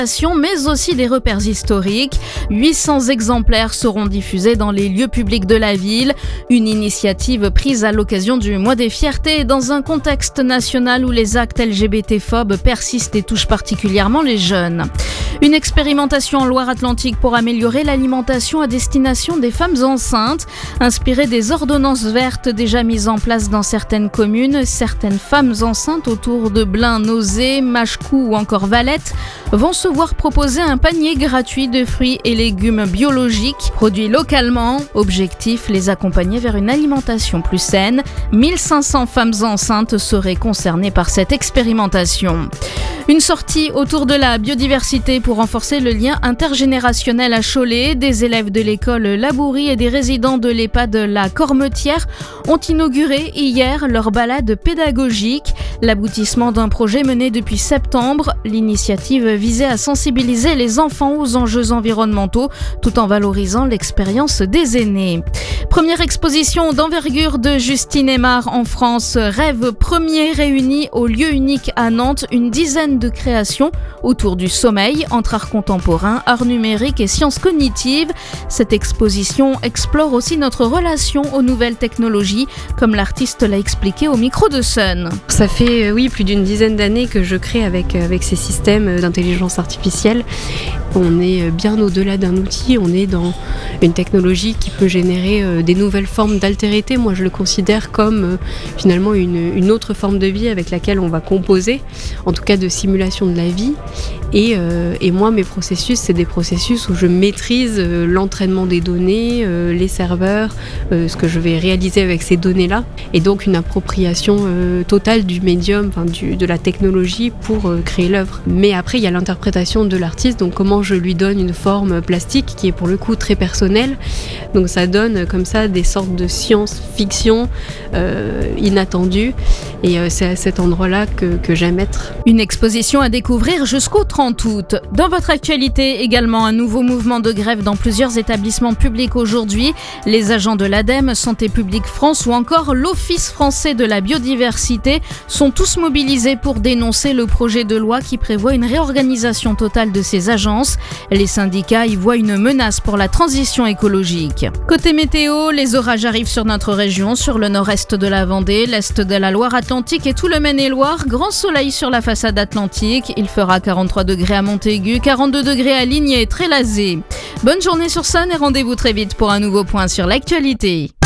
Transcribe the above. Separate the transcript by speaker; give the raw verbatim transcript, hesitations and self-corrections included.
Speaker 1: mais aussi des repères historiques. huit cents exemplaires seront diffusés dans les lieux publics de la ville. Une initiative prise à l'occasion du mois des fiertés dans un contexte national où les actes L G B T-phobes persistent et touchent particulièrement les jeunes. Une expérimentation en Loire-Atlantique pour améliorer l'alimentation à destination des femmes enceintes. Inspirée des ordonnances vertes déjà mises en place dans certaines communes, certaines femmes enceintes autour de Blain, Nozay, Machecoul ou encore Valette vont se voir proposer un panier gratuit de fruits et légumes biologiques produits localement. Objectif, les accompagner vers une alimentation plus saine. mille cinq cents femmes enceintes seraient concernées par cette expérimentation. Une sortie autour de la biodiversité pour renforcer le lien intergénérationnel à Cholet. Des élèves de l'école Labourie et des résidents de l'EHPAD La Cormetière ont inauguré hier leur balade pédagogique. L'aboutissement d'un projet mené depuis septembre. L'initiative visait à sensibiliser les enfants aux enjeux environnementaux tout en valorisant l'expérience des aînés. Première exposition d'envergure de Justine Aymard en France. Rêve premier réuni au lieu unique à Nantes. Une dizaine de créations autour du sommeil entre art contemporain, art numérique et sciences cognitives. Cette exposition explore aussi notre relation aux nouvelles technologies, comme l'artiste l'a expliqué au micro de Sun.
Speaker 2: Ça fait oui plus d'une dizaine d'années que je crée avec, avec ces systèmes d'intelligence artificielle. On est bien au-delà d'un outil, on est dans une technologie qui peut générer des nouvelles formes d'altérité. Moi je le considère comme finalement une, une autre forme de vie avec laquelle on va composer, en tout cas de simulation de la vie. Et, euh, et moi, mes processus, c'est des processus où je maîtrise euh, l'entraînement des données, euh, les serveurs, euh, ce que je vais réaliser avec ces données-là. Et donc une appropriation euh, totale du médium, enfin, du, de la technologie pour euh, créer l'œuvre. Mais après, il y a l'interprétation de l'artiste, donc comment je lui donne une forme plastique qui est pour le coup très personnelle. Donc ça donne euh, comme ça des sortes de science-fiction euh, inattendues. Et euh, c'est à cet endroit-là que, que j'aime être.
Speaker 1: Une exposition à découvrir jusqu'au trente août. Dans votre actualité, également un nouveau mouvement de grève dans plusieurs établissements publics aujourd'hui. Les agents de l'ADEME, Santé publique France ou encore l'Office français de la biodiversité sont tous mobilisés pour dénoncer le projet de loi qui prévoit une réorganisation totale de ces agences. Les syndicats y voient une menace pour la transition écologique. Côté météo, les orages arrivent sur notre région, sur le nord-est de la Vendée, l'est de la Loire-Atlantique et tout le Maine-et-Loire. Grand soleil sur la façade atlantique. Il fera quarante-trois degrés à Montaigu, quarante-deux degrés à Ligny et Trélazé. Bonne journée sur Sun et rendez-vous très vite pour un nouveau point sur l'actualité.